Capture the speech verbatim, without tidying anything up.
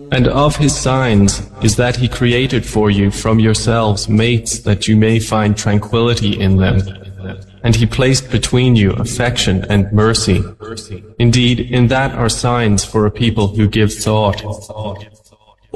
And of His signs is that He created for you from yourselves mates that you may find tranquility in them. And He placed between you affection and mercy. Indeed, in that are signs for a people who give thought.